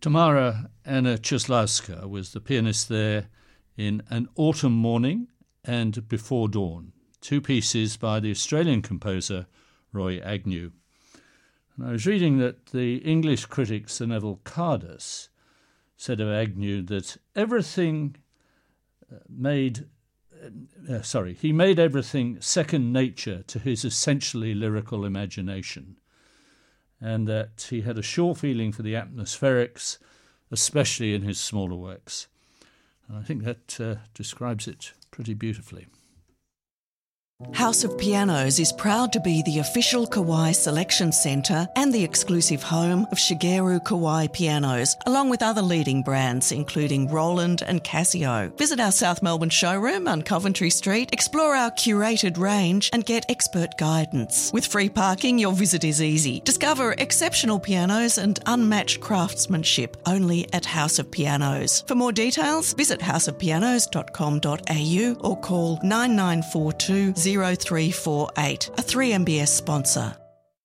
Tamara Anna Cieslawska was the pianist there in An Autumn Morning and Before Dawn, two pieces by the Australian composer Roy Agnew. And I was reading that the English critic Sir Neville Cardus said of Agnew that he made everything second nature to his essentially lyrical imagination, and that he had a sure feeling for the atmospherics, especially in his smaller works. And I think that describes it pretty beautifully. House of Pianos is proud to be the official Kawai selection centre and the exclusive home of Shigeru Kawai pianos, along with other leading brands including Roland and Casio. Visit our South Melbourne showroom on Coventry Street, explore our curated range and get expert guidance. With free parking, your visit is easy. Discover exceptional pianos and unmatched craftsmanship only at House of Pianos. For more details, visit houseofpianos.com.au or call 9942 0348, a 3MBS sponsor.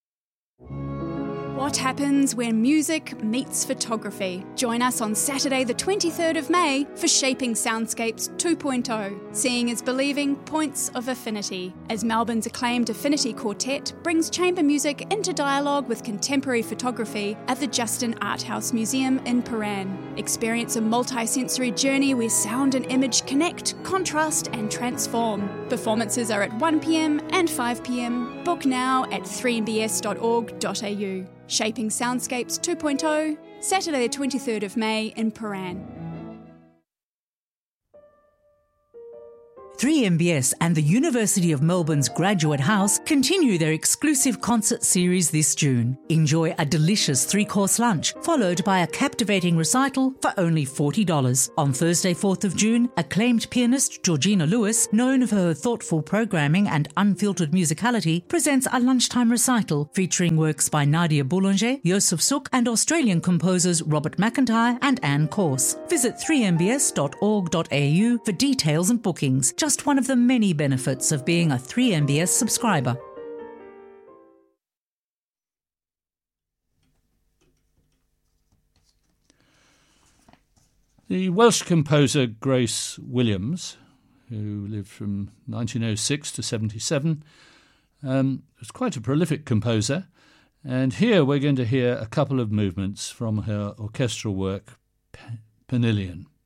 What happens when music meets photography? Join us on Saturday the 23rd of May for Shaping Soundscapes 2.0, Seeing is Believing Points of Affinity, as Melbourne's acclaimed Affinity Quartet brings chamber music into dialogue with contemporary photography at the Justin Art House Museum in Paran. Experience a multi-sensory journey where sound and image connect, contrast and transform. Performances are at 1pm and 5pm. Book now at 3mbs.org.au. Shaping Soundscapes 2.0, Saturday the 23rd of May in Paran. 3MBS and the University of Melbourne's Graduate House continue their exclusive concert series this June. Enjoy a delicious 3-course lunch, followed by a captivating recital for only $40. On Thursday, 4th of June, acclaimed pianist Georgina Lewis, known for her thoughtful programming and unfiltered musicality, presents a lunchtime recital featuring works by Nadia Boulanger, Joseph Suk, and Australian composers Robert McIntyre and Anne Corse. Visit 3mbs.org.au for details and bookings. Just one of the many benefits of being a 3MBS subscriber. The Welsh composer Grace Williams, who lived from 1906 to 77, was quite a prolific composer, and here we're going to hear a couple of movements from her orchestral work, Pannilian.